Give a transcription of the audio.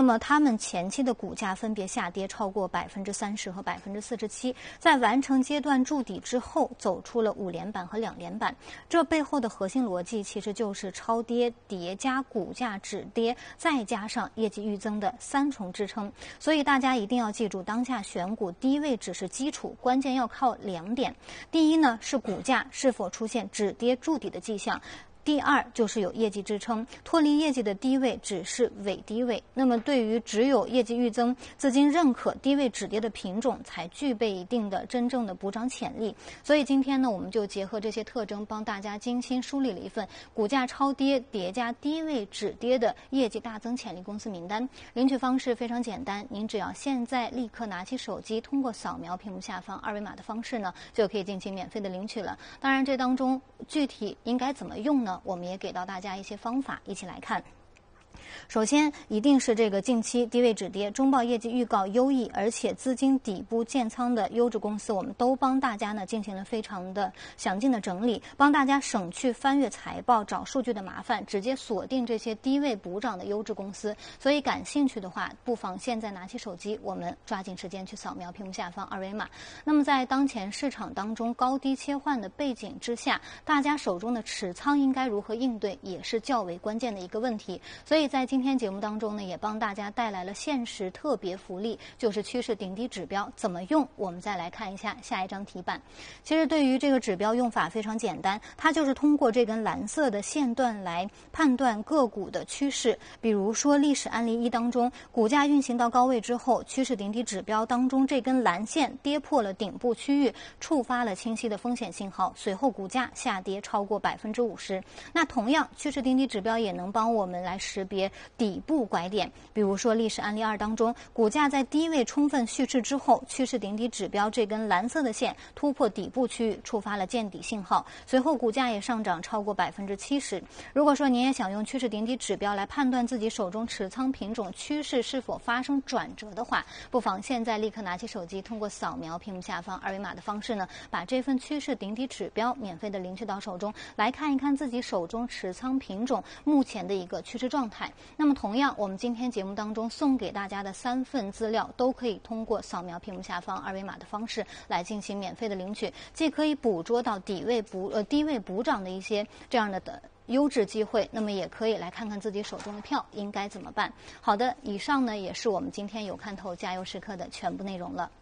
么他们前期的股价分别下跌超过30%和47%，在完成阶段筑底之后，走出了5连板和2连板。这背后的核心逻辑其实就是超跌叠加股价止跌，再加上业绩预增的3重支撑。所以大家一定要记住，当下选股低位只是基础，关键要靠2点。第一呢，是股价是否出现止跌筑底的迹象。第二就是有业绩支撑，脱离业绩的低位只是伪低位。那么对于只有业绩预增、资金认可、低位止跌的品种，才具备一定的真正的补涨潜力。所以今天呢，我们就结合这些特征，帮大家精心梳理了一份股价超跌叠加低位止跌的业绩大增潜力公司名单。领取方式非常简单，您只要现在立刻拿起手机，通过扫描屏幕下方2维码的方式呢，就可以进行免费的领取了。当然，这当中具体应该怎么用呢？我们也给到大家一些方法，一起来看。首先，一定是这个近期低位止跌、中报业绩预告优异，而且资金底部建仓的优质公司，我们都帮大家呢进行了非常的详尽的整理，帮大家省去翻阅财报、找数据的麻烦，直接锁定这些低位补涨的优质公司。所以感兴趣的话，不妨现在拿起手机，我们抓紧时间去扫描屏幕下方2维码。那么在当前市场当中高低切换的背景之下，大家手中的持仓应该如何应对，也是较为关键的一个问题。所以在今天节目当中呢，也帮大家带来了限时特别福利，就是趋势顶底指标怎么用。我们再来看一下下一张题板。其实对于这个指标用法非常简单，它就是通过这根蓝色的线段来判断个股的趋势。比如说历史案例1当中，股价运行到高位之后，趋势顶底指标当中这根蓝线跌破了顶部区域，触发了清晰的风险信号，随后股价下跌超过50%。那同样，趋势顶底指标也能帮我们来识别底部拐点。比如说历史案例2当中，股价在低位充分蓄势之后，趋势顶底指标这根蓝色的线突破底部区域，触发了见底信号，随后股价也上涨超过70%。如果说您也想用趋势顶底指标来判断自己手中持仓品种趋势是否发生转折的话，不妨现在立刻拿起手机，通过扫描屏幕下方2维码的方式呢，把这份趋势顶底指标免费的领取到手中，来看一看自己手中持仓品种目前的一个趋势状态。那么同样，我们今天节目当中送给大家的3份资料，都可以通过扫描屏幕下方2维码的方式来进行免费的领取，既可以捕捉到低位补涨的一些这样的优质机会，那么也可以来看看自己手中的票应该怎么办。好的，以上呢也是我们今天有看头加油时刻的全部内容了。